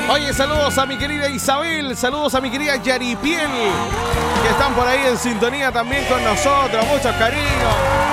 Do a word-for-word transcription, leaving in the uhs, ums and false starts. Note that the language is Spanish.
Oye, saludos a mi querida Isabel, saludos a mi querida Yaripiel, que están por ahí en sintonía también con nosotros. Muchos cariños.